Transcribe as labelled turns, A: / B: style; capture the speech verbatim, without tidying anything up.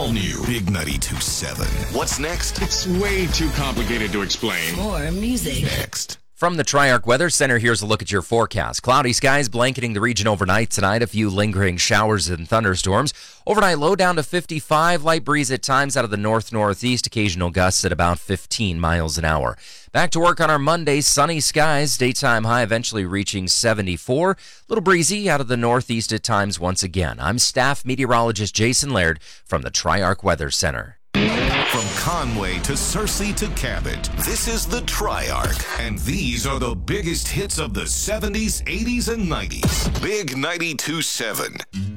A: All new Big ninety-two point seven. What's next?
B: It's way too complicated to explain.
C: More music.
A: Next.
D: From the Triarch Weather Center, here's a look at your forecast. Cloudy skies blanketing the region overnight tonight. A few lingering showers and thunderstorms. Overnight low down to fifty-five. Light breeze at times out of the north-northeast. Occasional gusts at about fifteen miles an hour. Back to work on our Monday. Sunny skies. Daytime high eventually reaching seventy-four. A little breezy out of the northeast at times once again. I'm staff meteorologist Jason Laird from the Triarch Weather Center.
A: From Conway to Searcy to Cabot, this is the Triarch, and these are the biggest hits of the seventies, eighties, and nineties. Big ninety-two point seven.